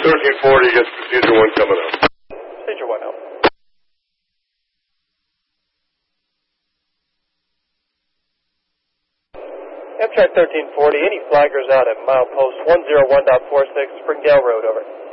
1340 gets procedure 1 coming up. Procedure 1 out. Amtrak 1340, any flaggers out at milepost 101.46 Springdale Road, over.